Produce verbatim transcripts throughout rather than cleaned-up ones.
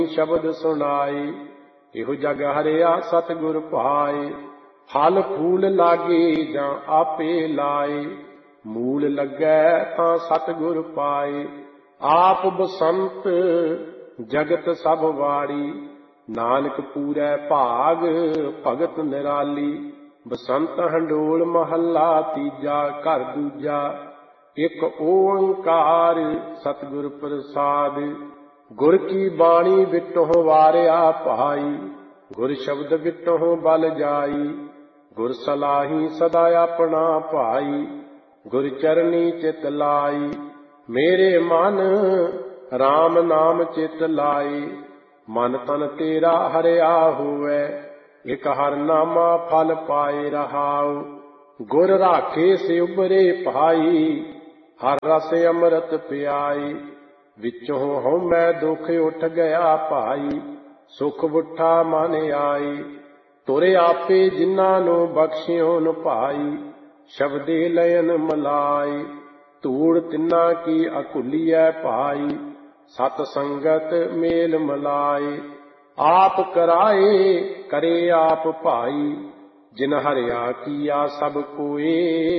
शब्द सुनाए, इहो जग हरिया सतगुर पाए। फल फूल लागे जां आपे लाए, मूल लगे तां सतगुर पाए। आप बसंत जगत सब वारी, नानक पूरै भाग भगत निराली। बसंत हंडोल महला तीजा, घर दूजा एक ओंकार सतगुर प्रसाद। गुर की बाणी बिटों वारिया भाई, गुर शब्द बिटों बल जाई। गुर सलाही सदा अपना भाई, गुर चरनी चित लाई। मेरे मन राम नाम चित लाई, मन तन तेरा हरिया होवे। एक हर नामा फल पाए रहाओ, गुर राखे से उबरे भाई। हर रस अमृत पियाई, विचों हो मैं दुख उठ गया भाई। सुख बुठा मन आई, तुरे आपे जिन्ना नु बख्शियो न भाई। शब्दे लयन मलाई, धूड़ तिन्ना की अकुलिय भाई। सत संगत मेल मलाए, आप कराए करे आप भाई। जिन हरिया किया सब कोए,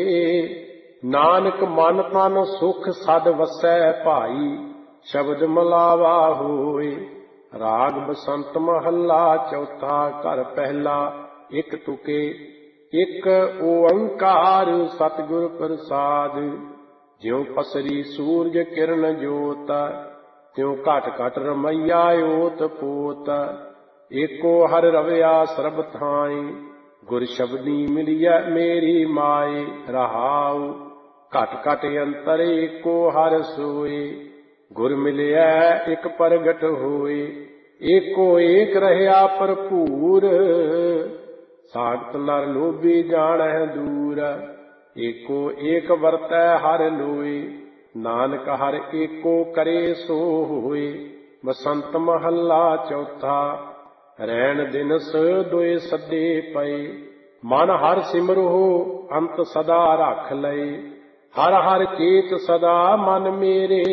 नानक मन तन सुख सद वसै भाई। शब्द मलावा होए, राग बसंत महला चौथा। घर पहला एक तुके, एक ओंकार सतगुर प्रसाद। ज्यों पसरी सूरज किरण जोत, त्यों घट घट रमैया ओत पोत। एको हर रवया सरब थाई, गुर शब्दी मिलिया मेरी माए। रहाऊ घट घट अंतर एको हर सोए, गुर मिलिया एक प्रगट होए। एको एक रहया भरपूर, सागत नर लोभी जाणै दूर। एको एक वरतै हर लोए, नानक हर एको करे सो होए। बसंत महला चौथा, रैन दिनस दोए सदे पए। मन हर सिमरो अंत सदा रख लए, हर हर चेत सदा मन मेरे।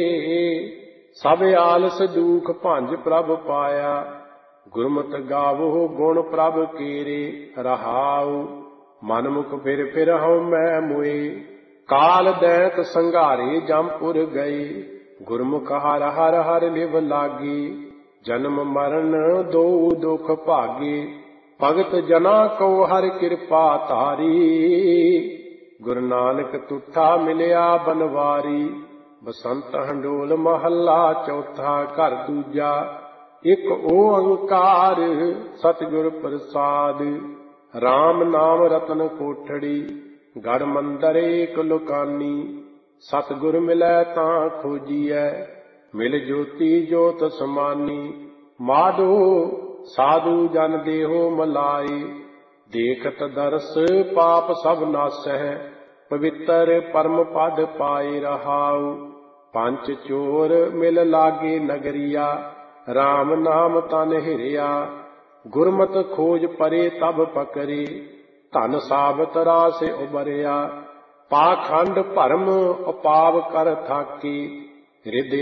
सब आलस दुख भंज प्रभ पाया, गुरमत गावो गुण प्रभ केरे। रहाऊ मन मुख फिर फिर हऊँ मैं मोए, काल दैत संघारे जमपुर गए। गुरमुख हर हर हर लिव लागी, जन्म मरण दो दुख भागे। भगत जना को हर कृपा तारी, गुरु नानक तुठा मिलिया बनवारी। बसंत हंडोल महला चौथा। घर दूजा एक ओंकार सतगुर प्रसाद। राम नाम रतन कोठड़ी, गढ़ मंदर एक लुकानी। सतगुर मिलै तां खोजिए, मिल जोती जोत समानी। माधो साधु जन देहो मलाई, देखत दरस पाप सब नासै। पवित्र परम पद पाए रहाऊ, पंच चोर मिल लागे नगरिया। राम नाम तन हिरिया, गुरमत खोज परे तब पकरे। धन साबत रास उबरिया, पाखंड भरम उपाव कर थाकी। हृदय